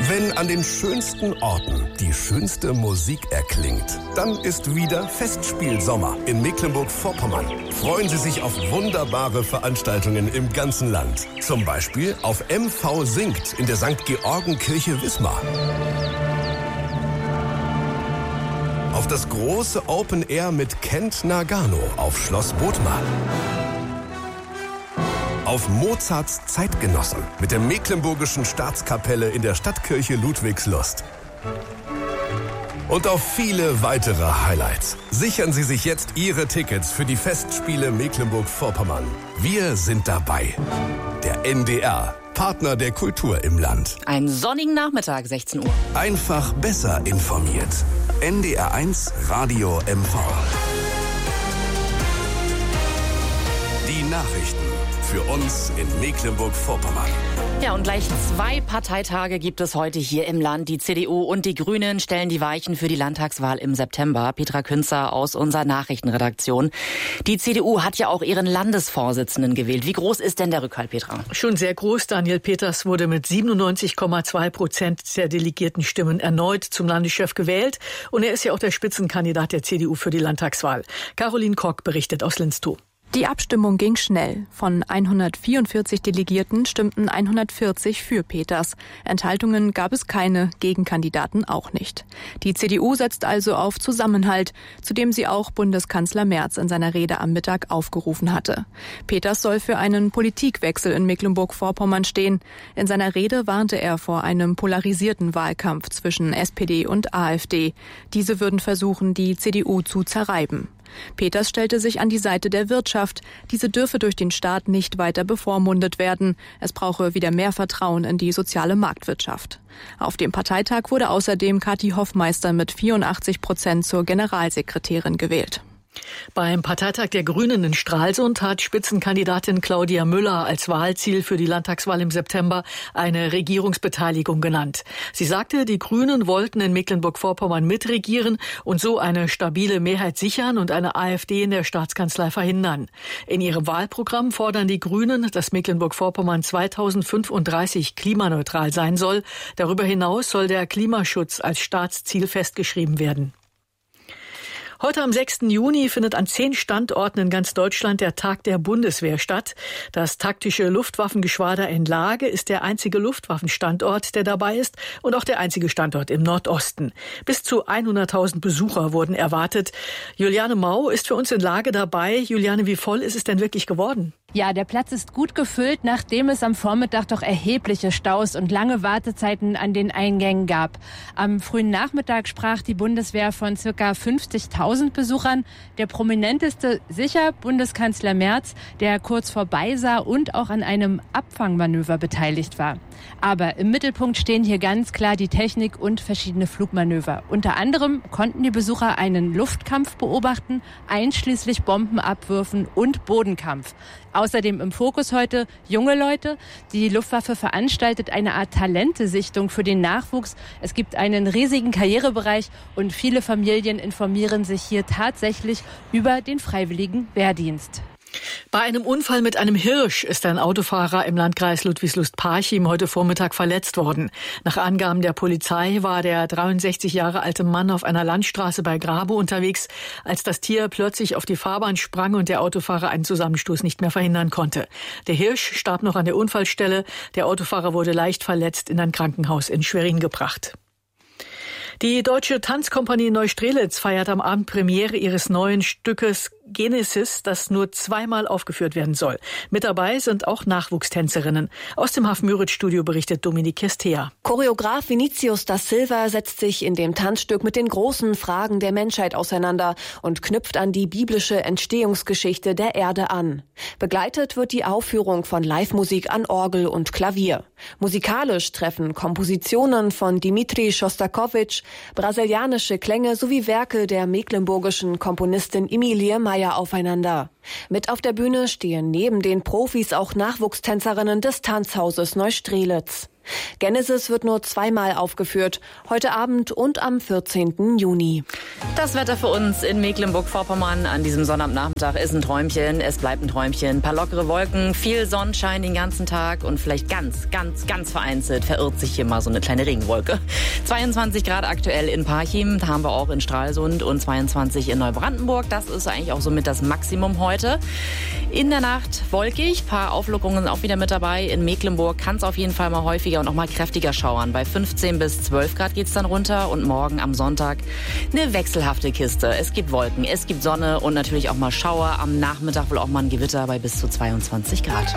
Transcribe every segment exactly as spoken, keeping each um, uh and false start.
Wenn an den schönsten Orten die schönste Musik erklingt, dann ist wieder Festspielsommer in Mecklenburg-Vorpommern. Freuen Sie sich auf wunderbare Veranstaltungen im ganzen Land. Zum Beispiel auf M V singt in der Sankt Georgenkirche Wismar. Auf das große Open Air mit Kent Nagano auf Schloss Bothmar. Auf Mozarts Zeitgenossen mit der Mecklenburgischen Staatskapelle in der Stadtkirche Ludwigslust. Und auf viele weitere Highlights. Sichern Sie sich jetzt Ihre Tickets für die Festspiele Mecklenburg-Vorpommern. Wir sind dabei. Der N D R, Partner der Kultur im Land. Einen sonnigen Nachmittag, sechzehn Uhr. Einfach besser informiert. N D R eins Radio M V. Die Nachrichten für uns in Mecklenburg-Vorpommern. Ja, und gleich zwei Parteitage gibt es heute hier im Land. Die C D U und die Grünen stellen die Weichen für die Landtagswahl im September. Petra Künzer aus unserer Nachrichtenredaktion. Die C D U hat ja auch ihren Landesvorsitzenden gewählt. Wie groß ist denn der Rückhalt, Petra? Schon sehr groß. Daniel Peters wurde mit siebenundneunzig Komma zwei Prozent der delegierten Stimmen erneut zum Landeschef gewählt. Und er ist ja auch der Spitzenkandidat der C D U für die Landtagswahl. Caroline Kock berichtet aus Linstow. Die Abstimmung ging schnell. Von hundertvierundvierzig Delegierten stimmten hundertvierzig für Peters. Enthaltungen gab es keine, Gegenkandidaten auch nicht. Die C D U setzt also auf Zusammenhalt, zu dem sie auch Bundeskanzler Merz in seiner Rede am Mittag aufgerufen hatte. Peters soll für einen Politikwechsel in Mecklenburg-Vorpommern stehen. In seiner Rede warnte er vor einem polarisierten Wahlkampf zwischen S P D und AfD. Diese würden versuchen, die C D U zu zerreiben. Peters stellte sich an die Seite der Wirtschaft. Diese dürfe durch den Staat nicht weiter bevormundet werden. Es brauche wieder mehr Vertrauen in die soziale Marktwirtschaft. Auf dem Parteitag wurde außerdem Kathi Hoffmeister mit vierundachtzig Prozent zur Generalsekretärin gewählt. Beim Parteitag der Grünen in Stralsund hat Spitzenkandidatin Claudia Müller als Wahlziel für die Landtagswahl im September eine Regierungsbeteiligung genannt. Sie sagte, die Grünen wollten in Mecklenburg-Vorpommern mitregieren und so eine stabile Mehrheit sichern und eine AfD in der Staatskanzlei verhindern. In ihrem Wahlprogramm fordern die Grünen, dass Mecklenburg-Vorpommern zweitausendfünfunddreißig klimaneutral sein soll. Darüber hinaus soll der Klimaschutz als Staatsziel festgeschrieben werden. Heute am sechsten Juni findet an zehn Standorten in ganz Deutschland der Tag der Bundeswehr statt. Das taktische Luftwaffengeschwader in Lage ist der einzige Luftwaffenstandort, der dabei ist und auch der einzige Standort im Nordosten. Bis zu hunderttausend Besucher wurden erwartet. Juliane Mau ist für uns in Lage dabei. Juliane, wie voll ist es denn wirklich geworden? Ja, der Platz ist gut gefüllt, nachdem es am Vormittag doch erhebliche Staus und lange Wartezeiten an den Eingängen gab. Am frühen Nachmittag sprach die Bundeswehr von ca. fünfzigtausend Besuchern. Der prominenteste sicher Bundeskanzler Merz, der kurz vorbeisah und auch an einem Abfangmanöver beteiligt war. Aber im Mittelpunkt stehen hier ganz klar die Technik und verschiedene Flugmanöver. Unter anderem konnten die Besucher einen Luftkampf beobachten, einschließlich Bombenabwürfen und Bodenkampf. Außerdem im Fokus heute junge Leute. Die Luftwaffe veranstaltet eine Art Talentesichtung für den Nachwuchs. Es gibt einen riesigen Karrierebereich und viele Familien informieren sich hier tatsächlich über den freiwilligen Wehrdienst. Bei einem Unfall mit einem Hirsch ist ein Autofahrer im Landkreis Ludwigslust-Parchim heute Vormittag verletzt worden. Nach Angaben der Polizei war der dreiundsechzig Jahre alte Mann auf einer Landstraße bei Grabe unterwegs, als das Tier plötzlich auf die Fahrbahn sprang und der Autofahrer einen Zusammenstoß nicht mehr verhindern konnte. Der Hirsch starb noch an der Unfallstelle. Der Autofahrer wurde leicht verletzt in ein Krankenhaus in Schwerin gebracht. Die Deutsche Tanzkompanie Neustrelitz feiert am Abend Premiere ihres neuen Stückes Genesis, das nur zweimal aufgeführt werden soll. Mit dabei sind auch Nachwuchstänzerinnen. Aus dem Haf-Müritz-Studio berichtet Dominique Kestea. Choreograf Vinicius da Silva setzt sich in dem Tanzstück mit den großen Fragen der Menschheit auseinander und knüpft an die biblische Entstehungsgeschichte der Erde an. Begleitet wird die Aufführung von Live-Musik an Orgel und Klavier. Musikalisch treffen Kompositionen von Dimitri Schostakowitsch, brasilianische Klänge sowie Werke der mecklenburgischen Komponistin Emilie Meyer aufeinander. Mit auf der Bühne stehen neben den Profis auch Nachwuchstänzerinnen des Tanzhauses Neustrelitz. Genesis wird nur zweimal aufgeführt, heute Abend und am vierzehnten Juni. Das Wetter für uns in Mecklenburg-Vorpommern an diesem Sonnabendnachmittag ist ein Träumchen. Es bleibt ein Träumchen. Ein paar lockere Wolken, viel Sonnenschein den ganzen Tag und vielleicht ganz, ganz, ganz vereinzelt verirrt sich hier mal so eine kleine Regenwolke. zweiundzwanzig Grad aktuell in Parchim, da haben wir auch in Stralsund und zweiundzwanzig in Neubrandenburg. Das ist eigentlich auch somit das Maximum heute. In der Nacht wolkig, paar Auflockungen auch wieder mit dabei. In Mecklenburg kann es auf jeden Fall mal häufiger und auch mal kräftiger schauern. Bei fünfzehn bis zwölf Grad geht's dann runter und morgen am Sonntag eine wechselhafte Kiste. Es gibt Wolken, es gibt Sonne und natürlich auch mal Schauer. Am Nachmittag wohl auch mal ein Gewitter bei bis zu zweiundzwanzig Grad.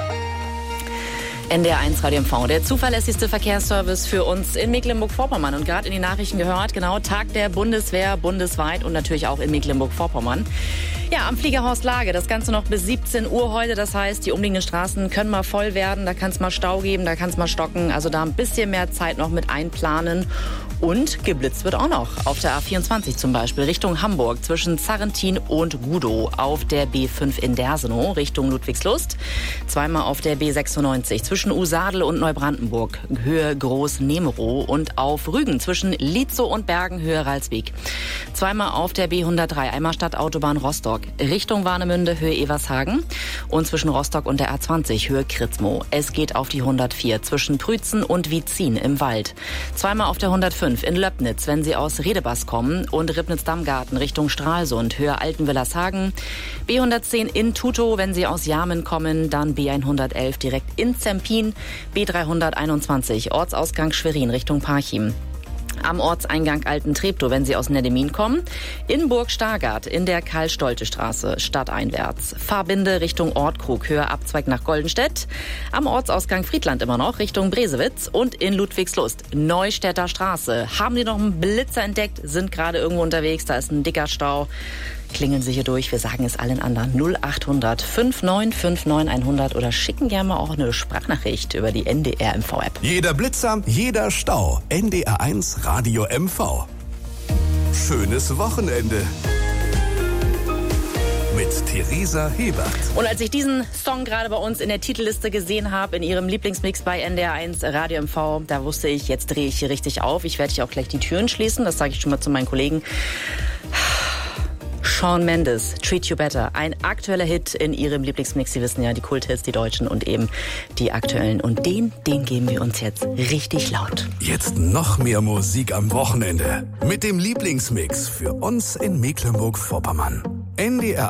N D R eins Radio M V, der zuverlässigste Verkehrsservice für uns in Mecklenburg-Vorpommern. Und gerade in die Nachrichten gehört, genau, Tag der Bundeswehr bundesweit und natürlich auch in Mecklenburg-Vorpommern. Ja, am Fliegerhorst Lage, das Ganze noch bis siebzehn Uhr heute. Das heißt, die umliegenden Straßen können mal voll werden, da kann es mal Stau geben, da kann es mal stocken. Also da ein bisschen mehr Zeit noch mit einplanen. Und geblitzt wird auch noch. Auf der A vierundzwanzig zum Beispiel Richtung Hamburg zwischen Zarrentin und Gudow. Auf der B fünf in Dersenow Richtung Ludwigslust. Zweimal auf der B sechsundneunzig zwischen Usadel und Neubrandenburg Höhe Groß-Nemerow. Und auf Rügen zwischen Lietzow und Bergen Höhe Ralswiek. Zweimal auf der B hundertdrei, einmal Stadtautobahn Rostock Richtung Warnemünde Höhe Evershagen. Und zwischen Rostock und der A zwanzig Höhe Kritzmow. Es geht auf die hundertvier zwischen Prützen und Wietzin im Wald. Zweimal auf der hundertfünf in Löbnitz, wenn Sie aus Redebas kommen, und Ribnitz-Dammgarten Richtung Stralsund, Höhe Altenwillershagen. B hundertzehn in Tutow, wenn Sie aus Jarmen kommen, dann B hundertelf direkt in Zempin. B dreihunderteinundzwanzig, Ortsausgang Schwerin Richtung Parchim. Am Ortseingang Alten-Treptow, wenn Sie aus Neddemin kommen. In Burg-Stargard in der Karl-Stolte-Straße, stadteinwärts. Fahrbinde Richtung Ortkrug, Höhe Abzweig nach Goldenstedt. Am Ortsausgang Friedland immer noch, Richtung Bresewitz. Und in Ludwigslust, Neustädter Straße. Haben Sie noch einen Blitzer entdeckt? Sind gerade irgendwo unterwegs, da ist ein dicker Stau. Klingeln Sie hier durch, wir sagen es allen anderen. null achthundert fünfundneunzig neunundfünfzig hundert oder schicken gerne mal auch eine Sprachnachricht über die N D R M V App. Jeder Blitzer, jeder Stau. N D R eins Radio M V. Schönes Wochenende. Mit Theresa Hebert. Und als ich diesen Song gerade bei uns in der Titelliste gesehen habe, in Ihrem Lieblingsmix bei N D R eins Radio M V, da wusste ich, jetzt drehe ich hier richtig auf. Ich werde hier auch gleich die Türen schließen, das sage ich schon mal zu meinen Kollegen. Shawn Mendes, Treat You Better, ein aktueller Hit in Ihrem Lieblingsmix. Sie wissen ja, die Kulthits, die deutschen und eben die aktuellen. Und den, den geben wir uns jetzt richtig laut. Jetzt noch mehr Musik am Wochenende. Mit dem Lieblingsmix für uns in Mecklenburg-Vorpommern. N D R